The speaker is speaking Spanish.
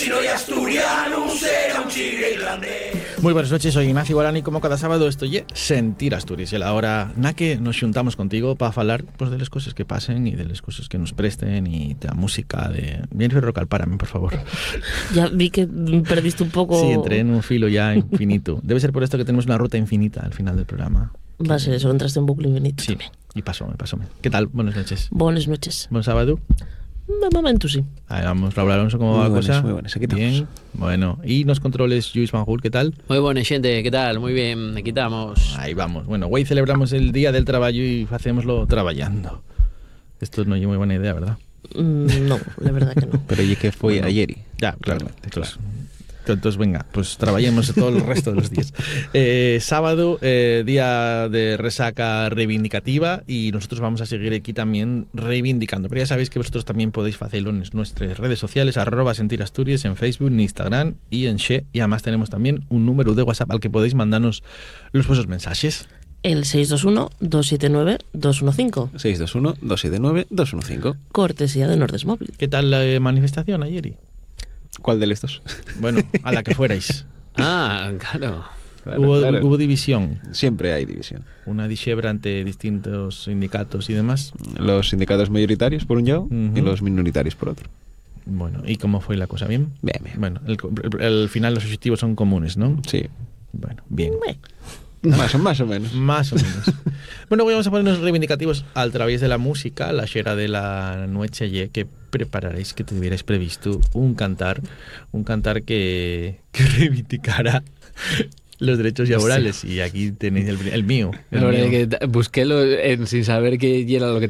si no hay asturiano, será un chigre irlandés. Muy buenas noches, soy Ignacio Guarán y como cada sábado estoy Sentir Asturias y a la hora na que nos xuntamos contigo para falar pues, de las cosas que pasen y de las cosas que nos presten y de la música de... Bien Ferrocal, párame, por favor. Ya vi que perdiste un poco... Sí, entré en un filo ya infinito. Debe ser por esto que tenemos una ruta infinita al final del programa. Va a ser eso, entraste en bucle infinito. Sí, también. y pasóme. ¿Qué tal? Buenas noches. Buenas noches. Buen sábado. De momento sí. Ahí vamos, Raúl Alonso, ¿cómo va la cosa? Muy buenas, aquí estamos. Bien, bueno. Y nos controles Lluís Manjul, ¿qué tal? Muy buena gente, ¿qué tal? Muy bien, aquí estamos. Ahí vamos. Bueno, hoy celebramos el Día del Trabajo y hacémoslo trabajando. Esto no es muy buena idea, ¿verdad? No, la verdad que no. Pero y que fue Bueno, ayer. Ya, claro. Entonces, venga, pues trabajemos todo el resto de los días. Sábado, día de resaca reivindicativa y nosotros vamos a seguir aquí también reivindicando. Pero ya sabéis que vosotros también podéis hacerlo en nuestras redes sociales, @sentirasturias en Facebook, en Instagram y en She. Y además tenemos también un número de WhatsApp al que podéis mandarnos los vuestros mensajes. El 621-279-215. 621-279-215. Cortesía de Nordes Móvil. ¿Qué tal la manifestación ayer? ¿Cuál de estos? Bueno, a la que fuerais. Ah, claro. Claro, Hubo división. Siempre hay división. Una dixebra ante distintos sindicatos y demás. Los sindicatos mayoritarios por un lado y los minoritarios por otro. Bueno, ¿y cómo fue la cosa? ¿Bien? Bien, bien. Bueno, al final los objetivos son comunes, ¿no? Sí. Bueno, bien. Más o menos. Más o menos. Bueno, hoy vamos a ponernos reivindicativos al través de la música, la xera de la noche que prepararéis, que tuvierais previsto un cantar que reivindicara los derechos laborales. Y aquí tenéis el mío. La verdad es que busquélo sin saber qué era lo que